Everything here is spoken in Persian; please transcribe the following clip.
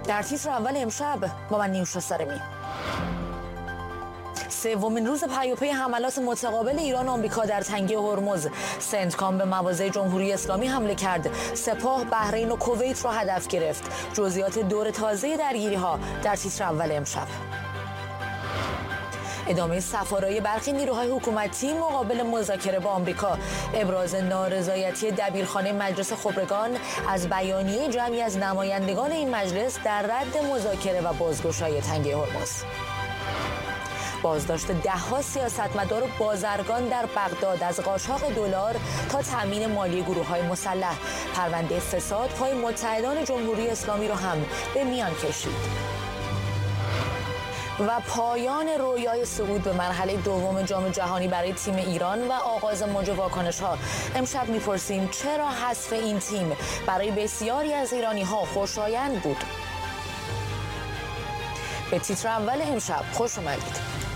در تیتر اول امشب با من نیوشا سرمی. سومین روز پیاپی حملات متقابل ایران و آمریکا در تنگه هرمز، سنتکام به مواضع جمهوری اسلامی حمله کرد، سپاه بحرین و کویت را هدف گرفت. جزئیات دور تازه درگیری‌ها در تیتر اول امشب. ادامه سفارای برخی نیروهای حکومتی مقابل مذاکره با آمریکا، ابراز نارضایتی دبیرخانه مجلس خبرگان از بیانیه جمعی از نمایندگان این مجلس در رد مذاکره و بازگشایی تنگه هرمز. بازداشت ده‌ها سیاستمدار و بازرگان در بغداد از قاچاق دلار تا تامین مالی گروه‌های مسلح. پرونده فساد پای متحدان جمهوری اسلامی را هم به میان کشید. و پایان رویای صعود به مرحله دوم جام جهانی برای تیم ایران و آغاز موج واکنش‌ها. امشب می‌پرسیم چرا حذف این تیم برای بسیاری از ایرانی‌ها خوشایند بود؟ به تیتر اول امشب خوش اومدید.